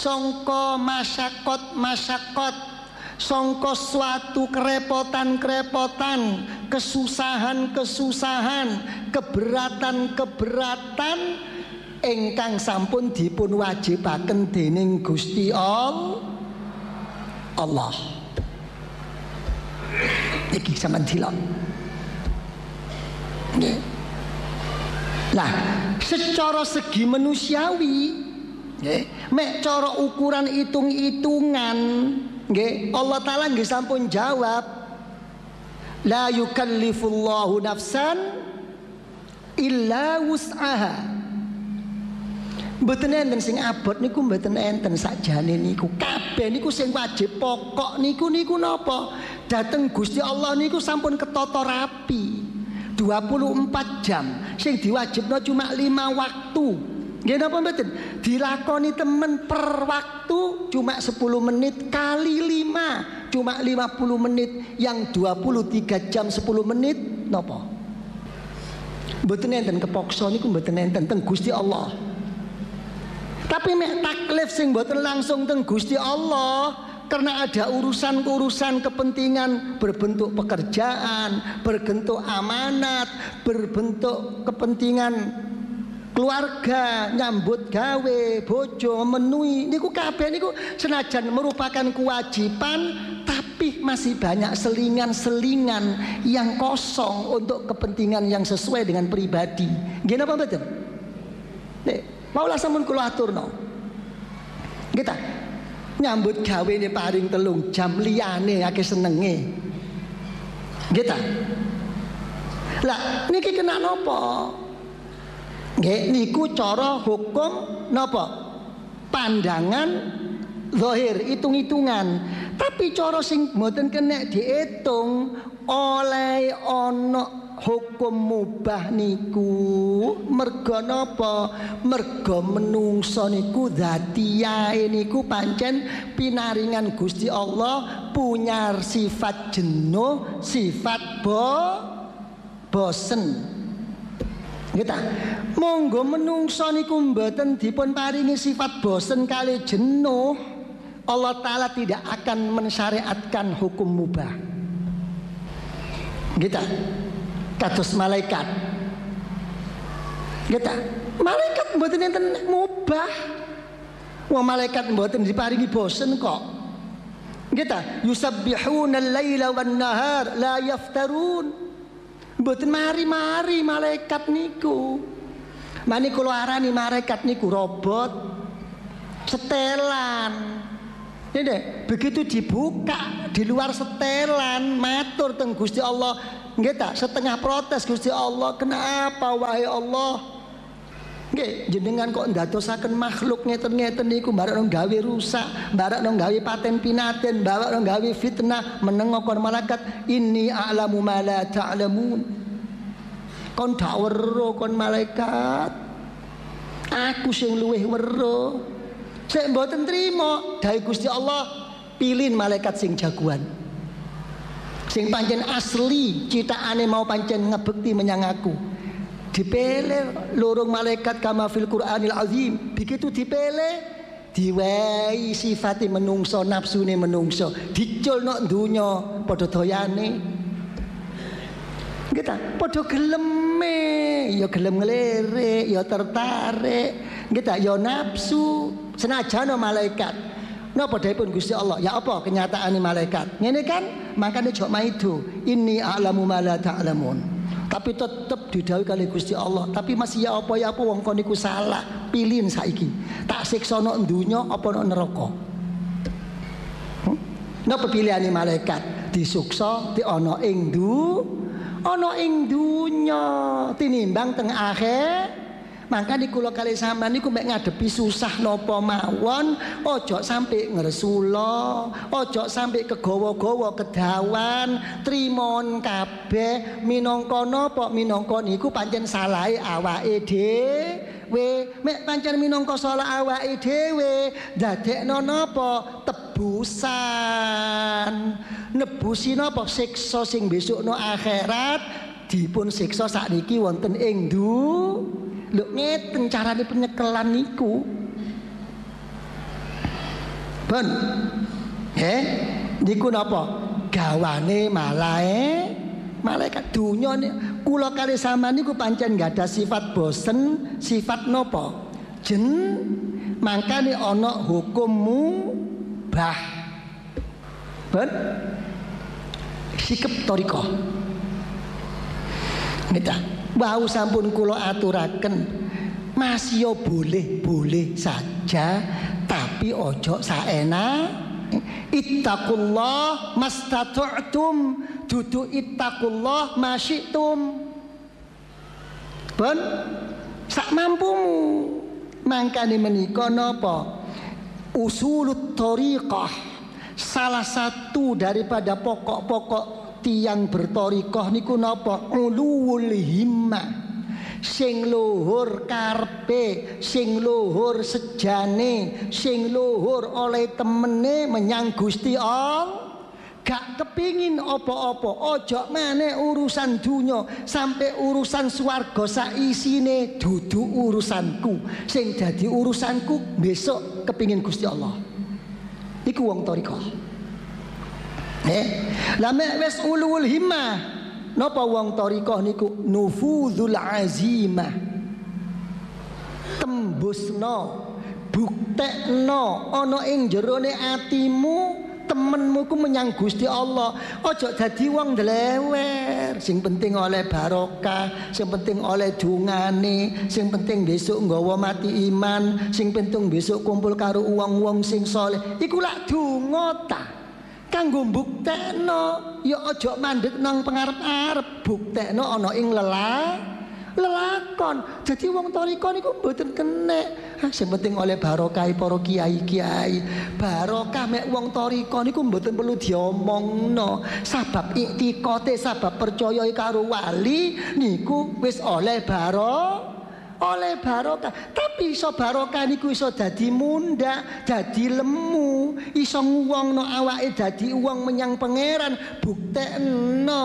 sangka masyakot, sangka suatu kerepotan, kesusahan, keberatan ingkang sampun dipun wajibaken dening Gusti Allah. Iki sampeyan delok. Nggih. Lah, secara segi manusiawi, nggih, mek cara ukuran hitung-hitungan, nggih, Allah Taala nggih sampun jawab, la yukallifullahu nafsan illa wus'aha. Mboten enten sing abot niku, mboten enten sakjane niku. Kabeh niku sing wajib pokok niku napa? Dateng Gusti Allah niku sampun ketata rapi. 24 jam sing diwajibno cuma 5 waktu. Nggih napa mboten? Dilakoni temen per waktu cuma 10 menit kali 5 cuma 50 menit, yang 23 jam 10 menit napa? Mboten enten kepokso niku, mboten enten teng Gusti Allah. Tapi mek taklif sing mboten langsung teng Gusti Allah, karena ada urusan-urusan kepentingan berbentuk pekerjaan, berbentuk amanat, berbentuk kepentingan keluarga, nyambut gawe, bojo, memenuhi niku kabeh niku senajan merupakan kewajiban, tapi masih banyak selingan-selingan yang kosong untuk kepentingan yang sesuai dengan pribadi. Nggih napa mboten? Nek maulah sampun kula aturno. Kita nyambut gawe ini paring 3 jam, liyane akeh senenge. Kita. Lah niki kena napa? Nggih niku cara hukum napa? Pandangan zahir, hitung-hitungan. Tapi cara sing mboten kena diitung oleh ana hukum mubah niku merga napa? Merga menungso niku dzatiyae niku pancen pinaringan Gusti Allah punya sifat jenuh, sifat bosen. Kita monggo menungso niku mboten dipun paringi sifat bosen kali jenuh, Allah Ta'ala tidak akan mensyariatkan hukum mubah. Kita kados malaikat. Kita malaikat mboten enten mubah. Wong malaikat mboten diparingi bosen kok. Kita yusabbihuna al-laila wan nahar la yaftarun. Mboten mari-mari malaikat niku. Mani kula arani malaikat niku robot setelan. Ini begitu dibuka di luar setelan matur teng Gusti Allah, nggih ta, setengah protes Gusti Allah, kenapa wahai Allah? Nggih, jenengan kok ndadosaken makhluk ngeten-ngeten niku barak nang gawe rusak, barak nang gawe paten pinaten, barak nang gawe fitnah, menengo kon malaikat, inni a'lamu ma la ta'lamun. Kon dak weruh kon malaikat. Aku sing luwih weruh. Sik mboten trima dawuh Gusti Allah, pilih malaikat sing jagoan, sing pancen asli citaane mau pancen ngebekti menyang aku. Dipilih lorong malaikat kama fil Qur'anil azim. Begitu dipilih diwehi sifate menungso, nafsune menungso, diculno donya padha doyane. Kita padha geleme, ya gelem ngelirik, ya tertarik, kita ya nafsu. Senajan malaikat napa dawuhipun Gusti Allah, ya apa kenyataane malaikat ngene kan, makane jok maido inni a'lamu ma la ta'lamun. Tapi tetep didhawuhi kali Gusti Allah, tapi masih ya apa wong kon niku salah, pilih saiki tak siksa nang donya apa nang neraka. Napa pilihane malaikat? Disuksa di ana ing dunya tinimbang teng akhir. Maka di kula kali sampean niku mek ngadepi susah napa mawon, ojo sampai ngresula, ojo sampai kegawa-gawa kedawan, trimon kabeh minangka napa? Minangka niku pancen salahe awake dhewe. Mek pancen minangka salah awake dhewe, dadekno napa? Tebusan. Nebusi napa? Siksa sing besok no akhirat dipun siksa sakniki wonten ing Lho ngeten carane penyekelan niku. Ben niku napa gawane malaikat dunya kula kali sampean niku pancen enggak ada sifat bosen, sifat napa mangkane ana hukummu bah ben sikep thariqah nita wau sampun kula aturaken masih boleh saja tapi ojo saenak. Ittaqullah mastata'tum dudu ittaqullah masyitum ben sak mampumu mangkane menika napa usulut thariqah salah satu daripada pokok-pokok tiang berthariqah niku napa uluwul himmah sing luhur karpe, sing luhur sejane, sing luhur oleh temene menyang Gusti Allah. Gak kepingin apa-apa, ojo maneh urusan dunya sampai urusan swarga saisine dudu urusanku. Sing dadi urusanku besok kepingin Gusti Allah. Iku wong thariqah. Lah mek wis ulul himmah napa wong thariqah niku nufuzul azimah tembusno buktekno ana ing jerone atimu temenmu ku menyang Gusti Allah. Ojo dadi wong dlewer, sing penting oleh barokah, sing penting oleh dungane, sing penting besok nggawa mati iman, sing penting besok kumpul karo wong-wong sing saleh. Iku lak donga ta kanggo mbuktekno, ya aja mandeg nang pengarep-arep, buktekno ana ing lelakon. Jadi wong thariqah niku mboten kenek. Sing penting oleh barokah para kiai-kiai. Barokah mek wong thariqah niku mboten perlu diomongno. Sabab iktikate, sabab percaya karo wali niku wis oleh barokah. Tapi iso barokah niku iso dadi munda, dadi lemu, iso nguwongno awake dadi wong menyang pangeran. Buktekno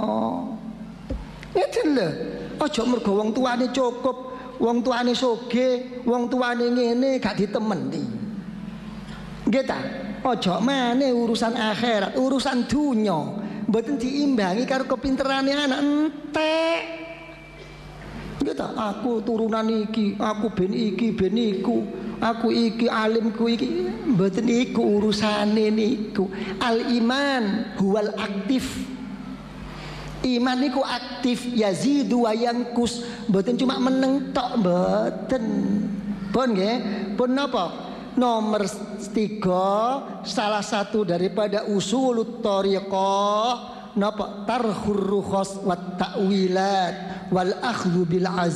ngeten lho. Aja mergo wong tuane cukup, wong tuane sugih, wong tuane ngene gak ditemeni. Nggih ta? Aja maneh urusan akhirat, urusan dunya mboten diimbangi karo kepinterane anak entek. Nggih ta? Aku turunan iki, aku ben iki, ben iku, aku iki alimku iki, mboten iku urusane niku. Al iman huwal aktif. Iman niku aktif, yazidu wa yankus, mboten cuma meneng tok, mboten. Pun nggih, pun napa? Nomor 3 salah satu daripada usulut thariqah napa? Tarhur rukhas wat ta'wilat wal akhdhu bil